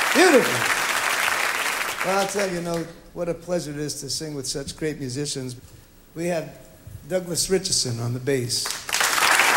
Beautiful. Well, I'll tell you, what a pleasure it is to sing with such great musicians. We have Douglas Richardson on the bass.